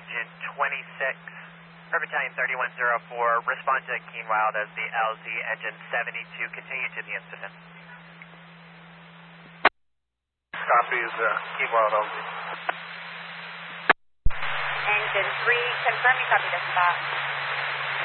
engine 26. For Battalion 3104, respond to Keen Wild as the LZ engine 72. Continue to the incident. Copies, Keen Wild LZ. Engine 3, confirming copy the spot.